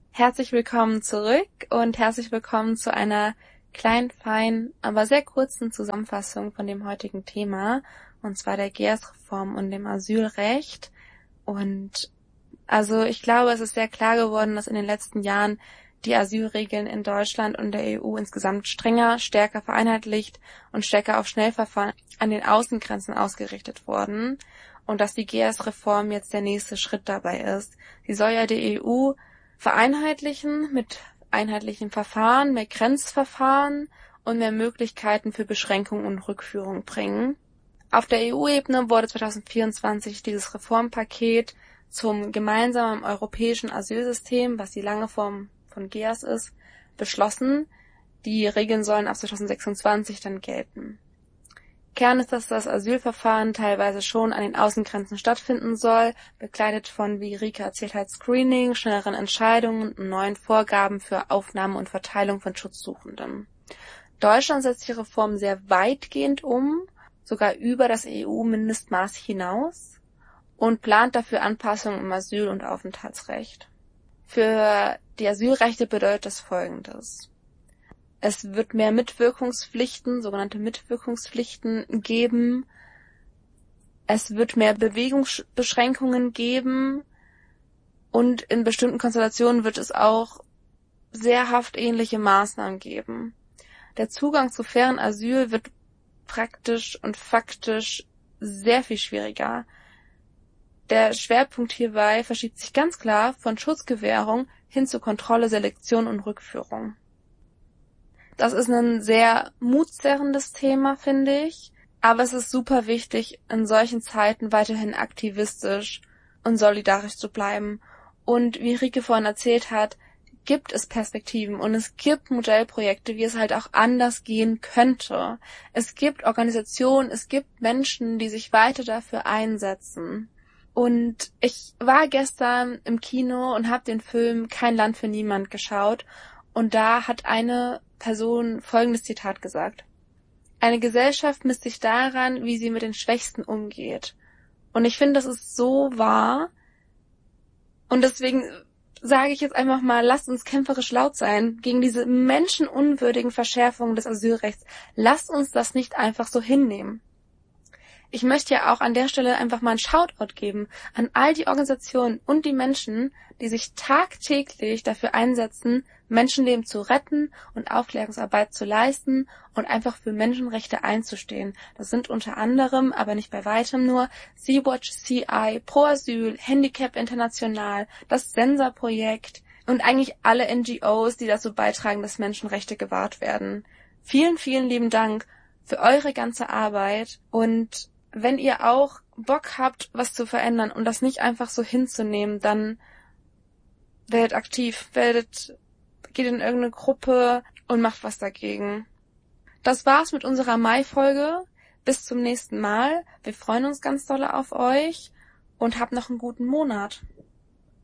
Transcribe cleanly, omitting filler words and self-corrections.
Herzlich willkommen zurück und herzlich willkommen zu einer kleinen, feinen, aber sehr kurzen Zusammenfassung von dem heutigen Thema, und zwar der GEAS-Reform und dem Asylrecht. Und also ich glaube, es ist sehr klar geworden, dass in den letzten Jahren die Asylregeln in Deutschland und der EU insgesamt strenger, stärker vereinheitlicht und stärker auf Schnellverfahren an den Außengrenzen ausgerichtet wurden und dass die GEAS-Reform jetzt der nächste Schritt dabei ist. Sie soll ja die EU vereinheitlichen mit einheitlichen Verfahren, mehr Grenzverfahren und mehr Möglichkeiten für Beschränkung und Rückführung bringen. Auf der EU-Ebene wurde 2024 dieses Reformpaket zum gemeinsamen europäischen Asylsystem, was die lange Form von GEAS ist, beschlossen. Die Regeln sollen ab 2026 dann gelten. Kern ist, dass das Asylverfahren teilweise schon an den Außengrenzen stattfinden soll, begleitet von, wie Rike erzählt hat, Screening, schnelleren Entscheidungen und neuen Vorgaben für Aufnahme und Verteilung von Schutzsuchenden. Deutschland setzt die Reform sehr weitgehend um, sogar über das EU-Mindestmaß hinaus, und plant dafür Anpassungen im Asyl- und Aufenthaltsrecht. Für die Asylrechte bedeutet das Folgendes: Es wird mehr Mitwirkungspflichten, sogenannte Mitwirkungspflichten geben. Es wird mehr Bewegungsbeschränkungen geben. Und in bestimmten Konstellationen wird es auch sehr haftähnliche Maßnahmen geben. Der Zugang zu fairen Asyl wird praktisch und faktisch sehr viel schwieriger. Der Schwerpunkt hierbei verschiebt sich ganz klar von Schutzgewährung hin zu Kontrolle, Selektion und Rückführung. Das ist ein sehr mutzerrendes Thema, finde ich, aber es ist super wichtig, in solchen Zeiten weiterhin aktivistisch und solidarisch zu bleiben. Und wie Rike vorhin erzählt hat, gibt es Perspektiven und es gibt Modellprojekte, wie es halt auch anders gehen könnte. Es gibt Organisationen, es gibt Menschen, die sich weiter dafür einsetzen. Und ich war gestern im Kino und habe den Film Kein Land für niemand geschaut, und da hat eine Person folgendes Zitat gesagt: Eine Gesellschaft misst sich daran, wie sie mit den Schwächsten umgeht. Und ich finde, das ist so wahr. Und deswegen sage ich jetzt einfach mal, lasst uns kämpferisch laut sein gegen diese menschenunwürdigen Verschärfungen des Asylrechts. Lasst uns das nicht einfach so hinnehmen. Ich möchte ja auch an der Stelle einfach mal einen Shoutout geben an all die Organisationen und die Menschen, die sich tagtäglich dafür einsetzen, Menschenleben zu retten und Aufklärungsarbeit zu leisten und einfach für Menschenrechte einzustehen. Das sind unter anderem, aber nicht bei weitem nur, Sea-Watch CI, Pro Asyl, Handicap International, das Sensa-Projekt und eigentlich alle NGOs, die dazu beitragen, dass Menschenrechte gewahrt werden. Vielen, vielen lieben Dank für eure ganze Arbeit, und wenn ihr auch Bock habt, was zu verändern und das nicht einfach so hinzunehmen, dann werdet aktiv, geht in irgendeine Gruppe und macht was dagegen. Das war's mit unserer Mai-Folge. Bis zum nächsten Mal. Wir freuen uns ganz doll auf euch und habt noch einen guten Monat.